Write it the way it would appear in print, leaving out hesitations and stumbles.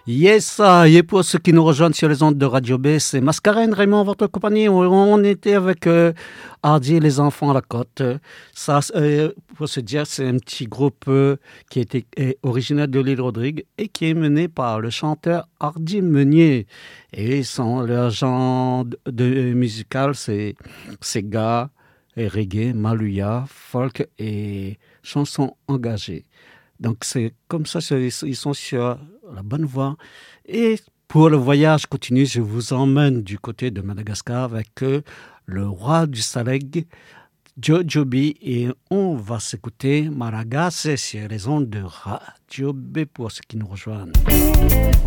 Yes, et pour ceux qui nous rejoignent sur les ondes de Radio B, c'est Mascarène, Raymond, votre compagnie. On était avec Hardy et les enfants à la côte. Ça, pour se dire, c'est un petit groupe qui était originaire de l'île Rodrigue et qui est mené par le chanteur Hardy Meunier. Et leur genre de musical, c'est Sega, et reggae, maluya, folk et chansons engagées. Donc c'est comme ça, ils sont sur la bonne voie. Et pour le voyage continu, je vous emmène du côté de Madagascar avec le roi du Saleg, Jojo B, et on va s'écouter Maragasse sur les ondes de Radio B pour ceux qui nous rejoignent.